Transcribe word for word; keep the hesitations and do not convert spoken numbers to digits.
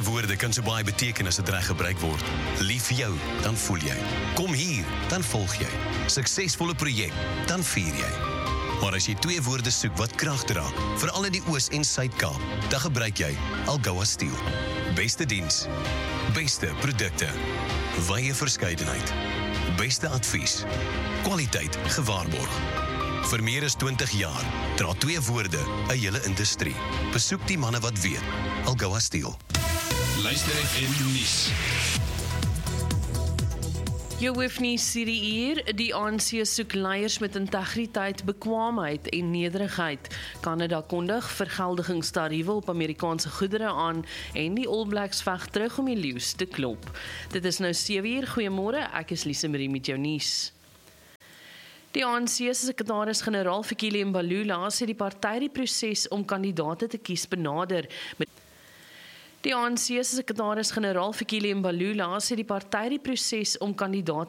woorde kan so baie beteken as dit reg gebruik word. Lief vir jou, dan voel jy. Kom hier, dan volg jy. Suksesvolle projek, dan vier jy. Maar as jy twee woorde soek wat krag dra, veral in die Oos- en Suid-Kaap, dan gebruik jy Algoa Steel. Beste diens, beste produkte, wye verskeidenheid, beste advies, kwaliteit gewaarborg. Vir meer as twintig jaar dra twee woorde 'n hele industrie. Besoek die manne wat weet. Algoa Steel. Luister F M nuus. Jou hoofnuus hierdie uur, die A N C soek leiers met integriteit, bekwaamheid en nederigheid. Kanada kondig vergeldigingstariewe op Amerikaanse goedere aan en die All Blacks veg terug om die leeu's te klop. Dit is nou sewe uur, goeiemôre, ek is Lise Marie met jou nuus. Die A N C se sekretaris-generaal Fikile Mbalula sê die party die proses om kandidaate te kies benader. Met Die A N C se sekretaris-generaal Fikile Mbalula sê die party die proses om kandidaate